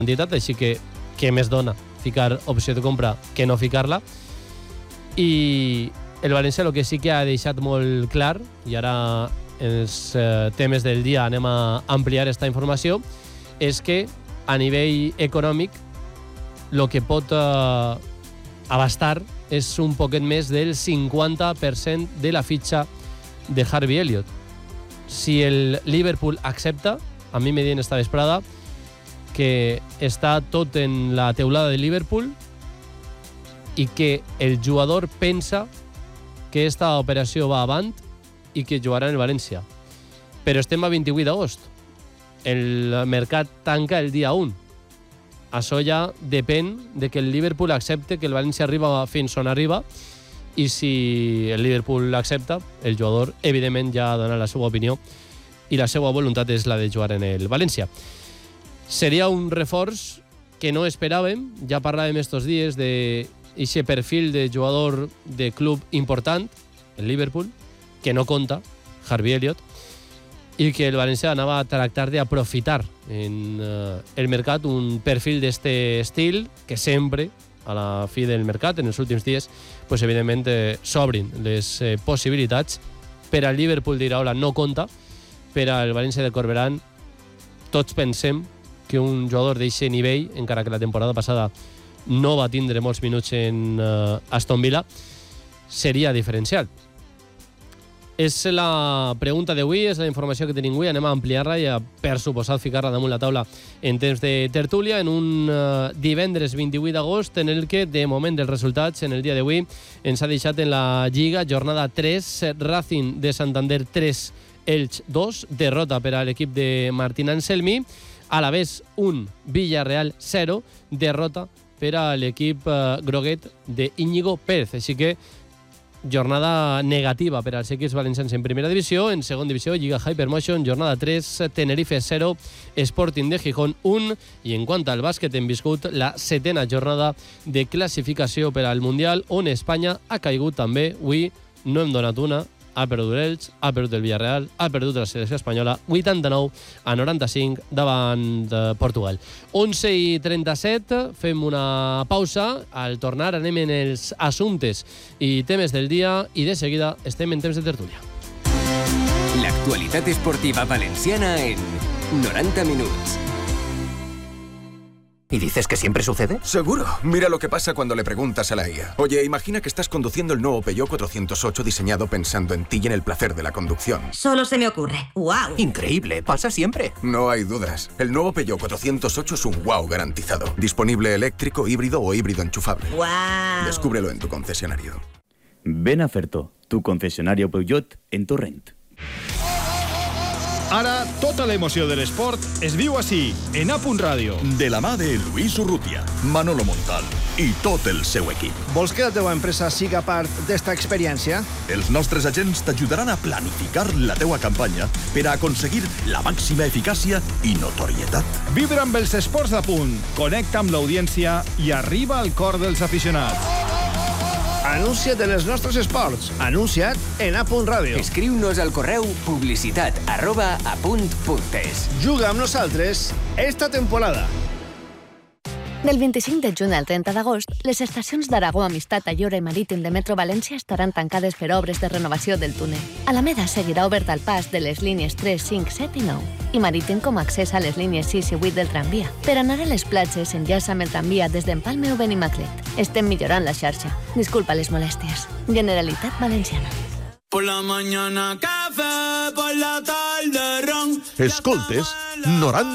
quantitat, així que què més dona ficar opció de compra que no ficar-la. I el València el que sí que ha deixat molt clar, i ara en els temes del dia anem a ampliar aquesta informació, és que a nivell econòmic el que pot abastar és un poquet més del 50% de la fitxa de Harvey Elliott. Si el Liverpool accepta, a mi me diuen esta vesprada que està tot en la teulada de Liverpool i que el jugador pensa que esta operació va avant i que jugarà en el València. Però estem a 28 d'agost. El mercat tanca el dia 1. Això ja depèn de que el Liverpool accepte que el València arriba fins on arriba, i si el Liverpool accepta, el jugador evidentment ja dona la seva opinió i la seva voluntat és la de jugar en el València. Seria un reforç que no esperàvem. Ja parlàvem estos dies d'aquest perfil de jugador de club important, el Liverpool, que no compta, Harvey Elliott, i que el València anava a tractar d'aprofitar en el mercat un perfil d'este estil que sempre, a la fi del mercat, en els últims dies, pues, evidentment s'obrin les possibilitats. Per al Liverpool d'Iraola no compta, per al València de Corberán tots pensem que un jugador d'aquest nivell, encara que la temporada passada no va tindre molts minuts en Aston Villa, seria diferencial. És la pregunta d'avui, és la informació que tenim avui. Anem a ampliar-la i per suposat ficar-la damunt la taula en temps de tertúlia en un divendres 28 d'agost en el que, de moment dels resultats, en el dia d'avui ens ha deixat en la Lliga jornada 3, Racing de Santander 3, Elx 2, derrota per a l'equip de Martín Anselmi, Alavés 1, Villarreal 0, derrota per a l'equip groguet d'Íñigo Pérez. Així que jornada negativa per als equips valencians en primera divisió. En segona divisió, Lliga Hypermotion, jornada 3, Tenerife 0, Sporting de Gijón 1. I en quant al bàsquet, hem viscut la 7a jornada de classificació per al Mundial, on Espanya ha caigut també. Avui no hem donat una. Ha perdut l'Elx, ha perdut el Villarreal, ha perdut la selecció espanyola, 89-95 davant de Portugal. 11:37, fem una pausa. Al tornar anem en els assumptes i temes del dia i de seguida estem en temps de tertúlia. L'actualitat esportiva valenciana en 90 minuts. ¿Y dices que siempre sucede? Seguro. Mira lo que pasa cuando le preguntas a la IA. Oye, imagina que estás conduciendo el nuevo Peugeot 408 diseñado pensando en ti y en el placer de la conducción. Solo se me ocurre. ¡Wow! Increíble, pasa siempre. No hay dudas. El nuevo Peugeot 408 es un wow garantizado. Disponible eléctrico, híbrido o híbrido enchufable. ¡Wow! Descúbrelo en tu concesionario. Ven a Ferto, tu concesionario Peugeot en Torrent. Ara, tota l'emoció de l'esport es viu així, en A.Radio. De la mà de Lluís Urrutia, Manolo Montal i tot el seu equip. Vols que la teva empresa siga part d'esta experiència? Els nostres agents t'ajudaran a planificar la teua campanya per a aconseguir la màxima eficàcia i notorietat. Vibra amb els esports d'Apunt, connecta amb l'audiència i arriba al cor dels aficionats. Anuncia't en els nostres esports. Anuncia't en A.Radio. Escriu-nos al correu publicitat@apunt.es. Juga amb nosaltres esta temporada. Del 25 de juny al 30 d'agost, les estacions d'Aragó, Amistat, Ayora i Marítim de Metro València estaran tancades per obres de renovació del túnel. Alameda seguirà obert al pas de les línies 3, 5, 7 i 9 i Marítim com a accés a les línies 6 i 8 del tramvia. Per anar a les platges s'enllaça amb el tramvia des d'Empalme o Benimaclet. Estem millorant la xarxa. Disculpa les molèsties. Generalitat Valenciana. Por la mañana café, por la tarde ron. Escoltes 90